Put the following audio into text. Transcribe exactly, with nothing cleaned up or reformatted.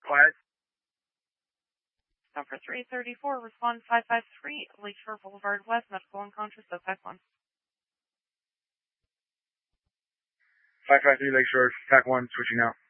Quiet. Number three thirty-four, respond five five three, Lakeshore Boulevard West, medical unconscious, Pac one. five five three Lakeshore, Pac one, switching out.